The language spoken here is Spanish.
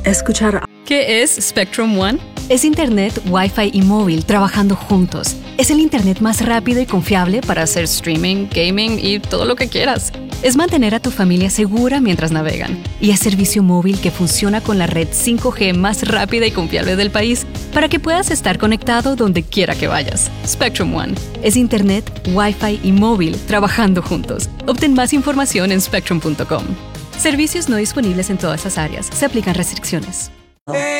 escuchar. ¿Qué es Spectrum One? Es Internet, Wi-Fi y móvil trabajando juntos. Es el Internet más rápido y confiable Para hacer streaming, gaming y todo lo que quieras. Es mantener a tu familia segura mientras navegan. Y es servicio móvil que funciona con la red 5G más rápida y confiable del país para que puedas estar conectado donde quiera que vayas. Spectrum One. Es Internet, Wi-Fi y móvil trabajando juntos. Obtén más información en spectrum.com. Servicios no disponibles en todas las áreas. Se aplican restricciones.